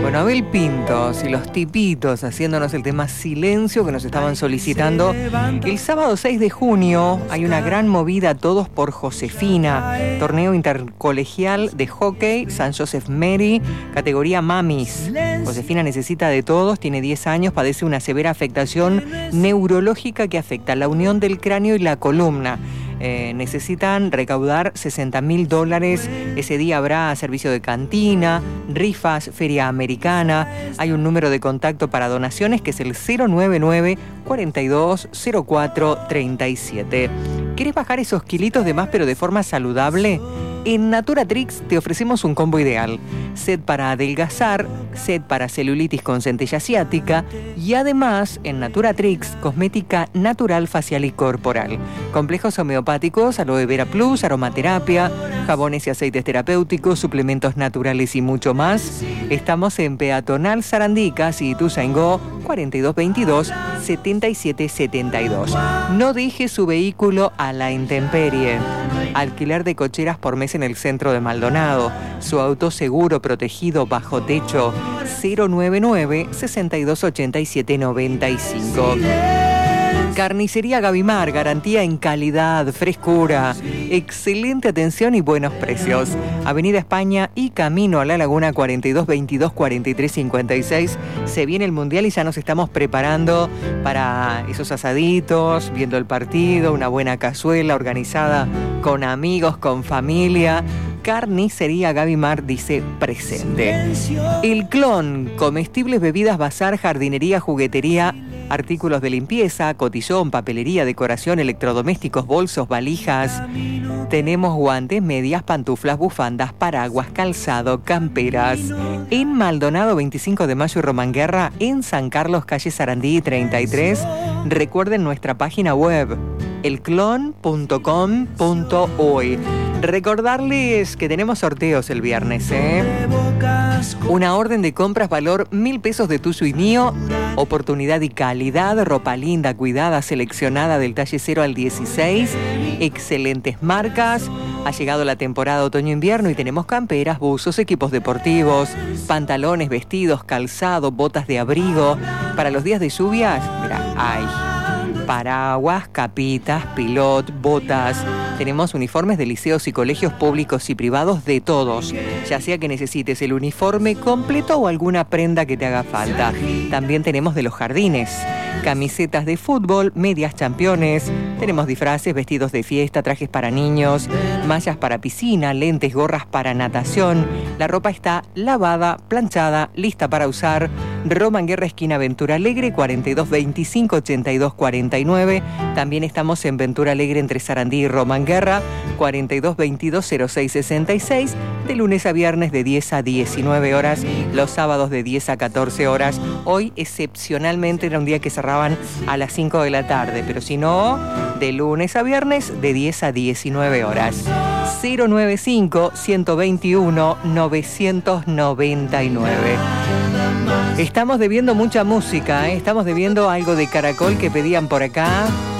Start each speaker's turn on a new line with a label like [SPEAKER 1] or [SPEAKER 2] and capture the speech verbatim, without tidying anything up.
[SPEAKER 1] Bueno, Abel Pintos y los tipitos haciéndonos el tema Silencio que nos estaban solicitando. El sábado seis de junio hay una gran movida Todos por Josefina, torneo intercolegial de hockey San Joseph Mary, categoría mamis. Josefina necesita de todos, tiene diez años, padece una severa afectación neurológica que afecta la unión del cráneo y la columna. Eh, necesitan recaudar sesenta mil dólares. Ese día habrá servicio de cantina, rifas, feria americana. Hay un número de contacto para donaciones que es el cero nueve nueve, cuarenta y dos, cero cuatro, treinta y siete. ¿Querés bajar esos kilitos de más pero de forma saludable? En Naturatrix te ofrecemos un combo ideal. Set para adelgazar, set para celulitis con centella asiática y además en Naturatrix, cosmética natural facial y corporal. Complejos homeopáticos, aloe vera plus, aromaterapia, jabones y aceites terapéuticos, suplementos naturales y mucho más. Estamos en Peatonal Sarandí, casi Ituzaingó, cuarenta y dos veintidós, setenta y siete setenta y dos. No deje su vehículo a la intemperie. Alquiler de cocheras por mes en el centro de Maldonado. Su auto seguro, protegido, bajo techo. cero nueve nueve, sesenta y dos ochenta y siete noventa y cinco. Carnicería Gavimar, garantía en calidad, frescura, excelente atención y buenos precios. Avenida España y camino a la Laguna, cuarenta y dos veintidós, cuarenta y tres cincuenta y seis. Se viene el Mundial y ya nos estamos preparando para esos asaditos, viendo el partido, una buena cazuela organizada con amigos, con familia. Carnicería Gavimar dice presente. El Clon, comestibles, bebidas, bazar, jardinería, juguetería, artículos de limpieza, cotillón, papelería, decoración, electrodomésticos, bolsos, valijas. Tenemos guantes, medias, pantuflas, bufandas, paraguas, calzado, camperas. En Maldonado, veinticinco de mayo y Romanguerra, en San Carlos, calle Sarandí treinta y tres. Recuerden nuestra página web, el clon punto com punto uy. Recordarles que tenemos sorteos el viernes, ¿eh? Una orden de compras valor mil pesos de tuyo y mío. Oportunidad y calidad, ropa linda, cuidada, seleccionada del talle cero al dieciséis. Excelentes marcas. Ha llegado la temporada otoño-invierno y tenemos camperas, buzos, equipos deportivos, pantalones, vestidos, calzado, botas de abrigo. Para los días de lluvias, mira, hay paraguas, capitas, pilot, botas. Tenemos uniformes de liceos y colegios públicos y privados de todos, ya sea que necesites el uniforme completo o alguna prenda que te haga falta. También tenemos de los jardines, camisetas de fútbol, medias championes, tenemos disfraces, vestidos de fiesta, trajes para niños, mallas para piscina, lentes, gorras para natación. La ropa está lavada, planchada, lista para usar. Romanguerra, esquina Ventura Alegre, cuarenta y dos veinticinco, ochenta y dos cuarenta y nueve. También estamos en Ventura Alegre entre Sarandí y Romanguerra, cuarenta y dos veintidós, cero seis sesenta y seis. De lunes a viernes de diez a diecinueve horas, los sábados de diez a catorce horas. Hoy excepcionalmente era un día que cerraban a las cinco de la tarde, pero si no, de lunes a viernes de diez a diecinueve horas. cero noventa y cinco, ciento veintiuno, novecientos noventa y nueve. Estamos debiendo mucha música, ¿eh? Estamos debiendo algo de Caracol que pedían por acá.